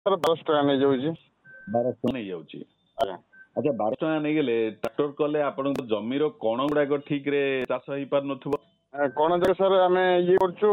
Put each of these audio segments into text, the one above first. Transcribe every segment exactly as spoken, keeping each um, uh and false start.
ବାରଶହ ଟଙ୍କା ନେଇଯାଉଛି। ବାରଶହ ଟଙ୍କା ନେଇଯାଉଛି। ଆଚ୍ଛା, ବାରଶହ ଟଙ୍କା ନେଇଗଲେ ଟ୍ରାକ୍ଟର କଲେ ଆପଣଙ୍କ ଜମିର କଣ ଗୁଡାକ ଠିକ ରେ ଚାଷ ହେଇପାରୁନଥିବ? କଣ ଯାକ ସାର୍ ଆମେ ଇଏ କରୁଛୁ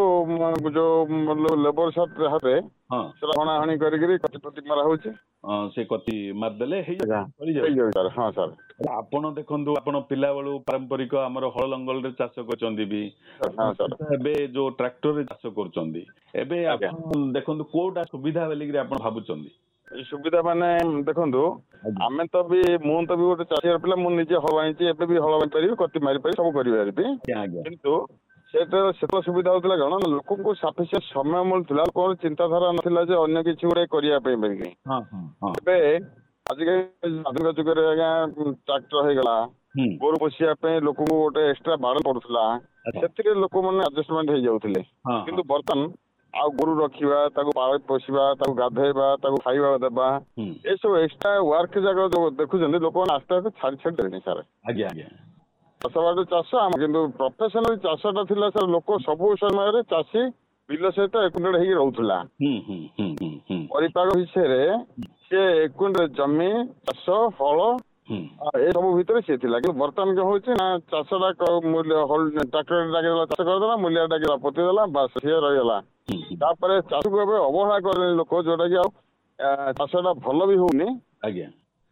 ଯୋଉ ଲେବର ସାର୍ ହାତରେ ହଁ ସେଟା ହଣାହଣି କରିକିରି କତି ପତି ମରା ହଉଛି। ସେ କତି ମାରିଦେଲେ ହେଇଯାଉଛି ସାର୍। ହଁ ସାର୍। ଆପଣ ଦେଖନ୍ତୁ, ଆପଣ ପିଲା ବେଳୁ ପାରମ୍ପରିକ ଆମର ହଳ ଲଙ୍ଗଳରେ ଚାଷ କରୁଛନ୍ତି ବି, ଏବେ ଯୋଉ ଟ୍ରାକ୍ଟରରେ ଚାଷ କରୁଛନ୍ତି, ଏବେ ଆପଣ ଦେଖନ୍ତୁ କୋଉଟା ସୁବିଧା ବୋଲିକିରି ଆପଣ ଭାବୁଛନ୍ତି? ସୁବିଧା ମାନେ ଦେଖନ୍ତୁ, ଆମେ ତ ବି ମୁଁ ତ ବି ଗୋଟେ ଚାଷୀର ପିଲା, ମୁଁ ନିଜେ ହଳ ବାହିଛି, ଏବେ ବି ହଳ ବାହି ପାରିବି, କତି ମାରିପାରିବି, ସବୁ କରିପାରିବି। କିନ୍ତୁ ସେଟା ସେଟା ସୁବିଧା ହଉଥିଲା କଣ, ଲୋକଙ୍କୁ ସଫିସିଏଣ୍ଟ ସମୟ ମିଳୁଥିଲା, ଲୋକଙ୍କର ଚିନ୍ତାଧାରା ନଥିଲା ଯେ ଅନ୍ୟ କିଛି ଗୋଟେ କରିବା ପାଇଁ ବେରିକି। ଏବେ ଆଜିକାଲି ଆଧୁନିକ ଯୁଗରେ ଆଜ୍ଞା ଟ୍ରାକ୍ଟର ହେଇଗଲା, ଗୋରୁ ପୋଷିବା ପାଇଁ ଲୋକଙ୍କୁ ଗୋଟେ ଏକ୍ସଟ୍ରା ବାଡ଼ ପଡୁଥିଲା, ସେଥିରେ ଲୋକମାନେ ଆଡଜଷ୍ଟମେଣ୍ଟ ହେଇଯାଉଥିଲେ। କିନ୍ତୁ ବର୍ତ୍ତମାନ ଆଉ ଗୋରୁ ରଖିବା, ତାକୁ ପାଳି ପୋଷିବା, ତାକୁ ଗାଧେଇବା, ତାକୁ ଖାଇବା ଦେବା, ଏସବୁ ଏକ୍ସଟ୍ରା ୱାର୍କ ଯାକ ଯୋଉ ଦେଖୁଛନ୍ତି ଲୋକମାନେ ଆସ୍ତେ ଆସ୍ତେ ଛାଡି ଛାଡି ଦେଲେଣି ସାର୍। ଆଜ୍ଞା ଆଜ୍ଞା ଚାଷ ବାଡି ଚାଷ, କିନ୍ତୁ ପ୍ରଫେସନାଲ ଚାଷଟା ଥିଲା ସାର୍, ଲୋକ ସବୁ ସମୟରେ ଚାଷୀ ବିଲ ସହିତ ଏକୁଣ୍ଡେଡ ହେଇକି ରହୁଥିଲା। ପରିପାଗ ବିଷୟରେ ସେ ଏକୁଣ୍ଡ ଜମି ଚାଷ ହଳ ଏ ସବୁ ଭିତରେ ସିଏ ଥିଲା। କିନ୍ତୁ ବର୍ତ୍ତମାନ କଣ ହଉଛି ନା, ଚାଷଟା ମୂଲ୍ୟ ଟ୍ରାକ୍ଟର ଡାକିଦେଲା, ଚାଷ କରିଦେଲା, ମୂଲିଆ ଡାକିଦେଲା, ପୋତି ଦେଲା, ବାସ୍ ସିଏ ରହିଗଲା। ତାପରେ ଚାଷକୁ ଏବେ ଅବହେଳା କଲେଣି ଲୋକ, ଯୋଉଟା କି ଆଉ ଚାଷଟା ଭଲ ବି ହଉନି। ଆଜ୍ଞା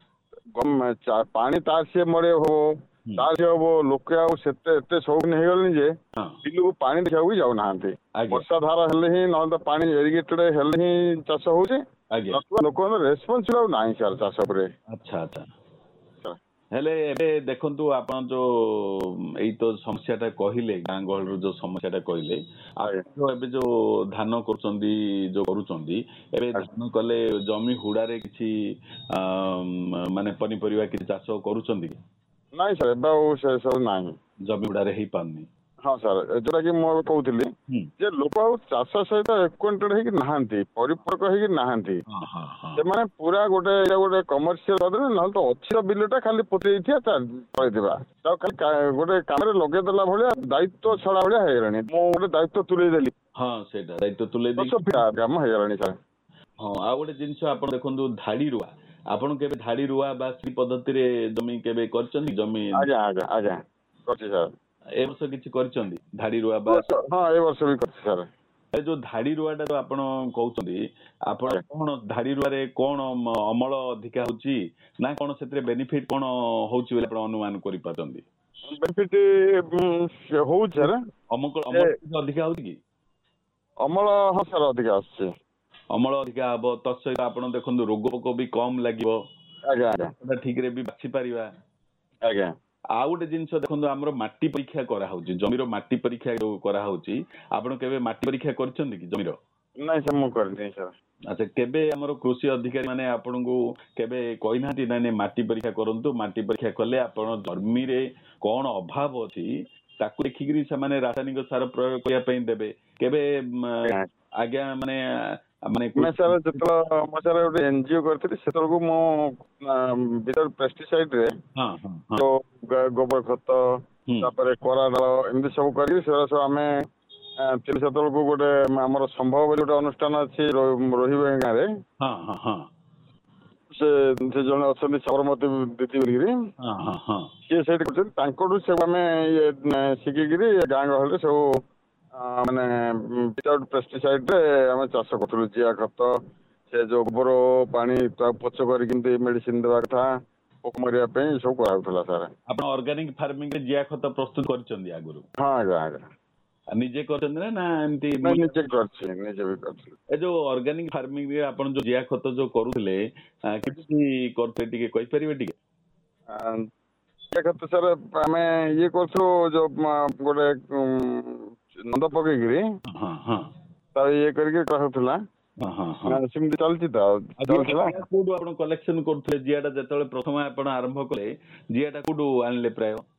ପାଣି ତାର ସିଏ ମଡେଇ ହବ, ତାର ସିଏ ହବ, ଲୋକେ ଆଉ ସେତେ ଏତେ ସୌଖିନ ହେଇଗଲେଣି ଯେ ବିଲକୁ ପାଣି ଦେଖିବାକୁ ବି ଯାଉନାହାନ୍ତି। ବର୍ଷା ଧାର ହେଲେ ହିଁ, ନହେଲେ ତ ପାଣି ଇରିଗେଟେଡ ହେଲେ ହିଁ ଚାଷ ହଉଛି। ଲୋକଙ୍କର ରେସ୍ପନ୍ସିବଲ ଆଉ ନାହିଁ ସାର୍ ଚାଷ ଉପରେ। ଆଚ୍ଛା ଆଚ୍ଛା ହେଲେ ଏବେ ଦେଖନ୍ତୁ, ଆପଣ ଯୋଉ ଏଇ ତ ସମସ୍ୟାଟା କହିଲେ, ଗାଁ ଗହଳିର ଯୋଉ ସମସ୍ୟାଟା କହିଲେ, ଆପଣ ଏବେ ଯୋଉ ଧାନ କରୁଛନ୍ତି, ଯୋଉ କରୁଛନ୍ତି, ଏବେ ଧାନ କଲେ ଜମି ହୁଡାରେ କିଛି ମାନେ ପନିପରିବା କିଛି ଚାଷ କରୁଛନ୍ତି କି? ନାଇଁ ସାର୍, ଏବେ ଆଉ ସେ ସବୁ ନାହିଁ, ଜମି ଗୁଡାରେ ହେଇପାରୁନି। ହଁ ସାର୍, ଯୋଉଟା କି ମୁଁ ଏବେ କହୁଥିଲି ଯେ ଲୋକ ଆଉ ଚାଷ ସହିତ ଏକ୍ୱେଣ୍ଟେଡ ହେଇକି ନାହାନ୍ତି, ପରିପକ୍ୱ ହେଇକି ନାହାନ୍ତି। ସେମାନେ ପୁରା ଗୋଟେ ଗୋଟେ କମର୍ସିଆଲ କରିଦେଲେ, ନହେଲେ ତ ଅଛି ବିଲଟା ଖାଲି ପୋତି ଦେଇଥିବା ପଳେଇଥିବା, ତାକୁ ଖାଲି ଗୋଟେ କାମରେ ଲଗେଇଦେଲା ଭଳିଆ, ଦାୟିତ୍ୱ ଛଡା ଭଳିଆ ହେଇଗଲାଣି। ମୁଁ ଗୋଟେ ଦାୟିତ୍ୱ ତୁଲେଇ ଦେଲି, ହଁ ସେଇଟା ଦାୟିତ୍ୱ ତୁଲେଇ ଦେଲି, କାମ ହେଇଗଲାଣି ସାର୍। ହଁ, ଆଉ ଗୋଟେ ଜିନିଷ ଆପଣ ଦେଖନ୍ତୁ, ଧାଡି ରୁଆ, ଆପଣ କେବେ ଧାଡି ରୁଆ ବା ଶ୍ରୀ ପଦ୍ଧତିରେ ଜମି କେବେ କରିଛନ୍ତି? ଜମି ଆଜ୍ଞା ଆଜ୍ଞା ଆଜ୍ଞା କରିଛି ସାର୍। ଏ ବର୍ଷ କିଛି କରିଛନ୍ତି ଧାଡି ରୁଆ? ବା ହଁ, ଏ ବର୍ଷ ବି କରିଛି ସାର୍। ଏ ଯୋଉ ଧାଡି ରୁଆଟା ଆପଣ କହୁଛନ୍ତି, ଆପଣ କଣ ଧାଡି ରୁଆରେ କଣ ଅମଳ ଅଧିକା ହଉଛି, ନା କଣ ସେଥିରେ ବେନିଫିଟ କଣ ହଉଛି ବୋଲି ଆପଣ ଅନୁମାନ କରିପାରୁଛନ୍ତି? ବେନିଫିଟ ହଉଛି ସାର୍। ଅମଳ ଅଧିକା ହଉଛି କି? ଅମଳ ହଁ ସାର୍ ଅଧିକା ଆସୁଛି। ଅମଳ ଅଧିକା ହବ, ତତ୍ ସହିତ ଆପଣ ଦେଖନ୍ତୁ ରୋଗ ପୋକ ବି କମ ଲାଗିବ। ଆଜ୍ଞା ଆଜ୍ଞା ଠିକରେ ବି ବାଛି ପାରିବା। ଆଜ୍ଞା ଆଉ ଗୋଟେ ଜିନିଷ ଦେଖନ୍ତୁ, ଆମର ମାଟି ପରୀକ୍ଷା କରାହଉଛି, ଜମିର ମାଟି ପରୀକ୍ଷା ଯୋଉ କରାହଉଛି, ଆପଣ କେବେ ମାଟି ପରୀକ୍ଷା କରିଛନ୍ତି କି ଜମିର? ନାଇଁ ସାର୍, ମୁଁ କରିନି ସାର୍। ଆଚ୍ଛା, କେବେ ଆମର କୃଷି ଅଧିକାରୀ ମାନେ ଆପଣଙ୍କୁ କେବେ କହିନାହାନ୍ତି ନାଇଁ ନାଇଁ ମାଟି ପରୀକ୍ଷା କରନ୍ତୁ, ମାଟି ପରୀକ୍ଷା କଲେ ଆପଣ ଜମିରେ କଣ ଅଭାବ ଅଛି ତାକୁ ଦେଖିକିରି ସେମାନେ ରାସାୟନିକ ସାର ପ୍ରୟୋଗ କରିବା ପାଇଁ ଦେବେ? କେବେ ଆଜ୍ଞା ମାନେ ମାନେ ସାର୍ ଯେତେବେଳେ ମୁଁ ସାର୍ ଗୋଟେ ଏନଜିଓ କରିଥିଲି, ସେତେବେଳକୁ ମୁଁ ବିଦାଉଟ୍ ପେଷ୍ଟିସାଇଡରେ ଗୋବର ଖତ, ତାପରେ କରାଡାଳ, ଏମିତି ସବୁ କରିକି ସେଗୁଡ଼ା ସବୁ ଆମେ ସେତେବେଳକୁ ଗୋଟେ ଆମର ସମ୍ଭବ ବୋଲି ଗୋଟେ ଅନୁଷ୍ଠାନ ଅଛି ରହିବ ଗାଁରେ, ସେ ସେ ଜଣେ ଅଛନ୍ତି ସାବରମତୀ ଦିଦି ବୋଲିକିରି, ସିଏ ସେଇଠି କରୁଛନ୍ତି, ତାଙ୍କଠୁ ସବୁ ଆମେ ଶିଖିକିରି ଗାଁ ଗହଳିରେ ସବୁ ମାନେ ବିଦାଉଟ୍ ପେଷ୍ଟିସାଇଡରେ ଆମେ ଚାଷ କରୁଥିଲୁ। ଜିଆ ଖତ, ସେ ଯୋଉ ଗୋବର ପାଣି ତାକୁ ପଚ କରିକି କେମିତି ମେଡିସିନ ଦେବା କଥା, ପୋକ ମରିବା ପାଇଁ ସବୁ କରାହଉଥିଲା ସାର୍। ଆପଣ ଅର୍ଗାନିକ ଫାର୍ମିଂରେ ଜିଆ ଖତ ପ୍ରସ୍ତୁତ କରିଛନ୍ତି ଆଗରୁ? ହଁ ଆଜ୍ଞା ଆଜ୍ଞା। ନିଜେ କରିଛନ୍ତି ନା ନା ଏମିତି? ନିଜେ କରିଛି, ନିଜେ ବି କରିଛି। ଏ ଯୋଉ ଅର୍ଗାନିକ ଫାର୍ମିଂ ରେ ଆପଣ ଯୋଉ ଜିଆ ଖତ ଯୋଉ କରୁଥିଲେ, କେମିତି କରୁଥିଲେ ଟିକେ କହିପାରିବେ ଟିକେ? ଜିଆ ଖତ ସାର୍ ଆମେ ଇଏ କରୁଥିଲୁ, ଯୋଉ ଗୋଟେ ନନ୍ଦ ପକେଇକିରି ତାର ଇଏ କରିକି କରାହଉଥିଲା, ସେମିତି ଚାଲିଛି ତ। କୋଉଠୁ ଆପଣ କଲେକ୍ସନ କରୁଥିଲେ ଜିଆଟା? ଯେତେବେଳେ ପ୍ରଥମେ ଆପଣ ଆରମ୍ଭ କଲେ, ଜିଆଟା କୋଉଠୁ ଆଣିଲେ ପ୍ରାୟ?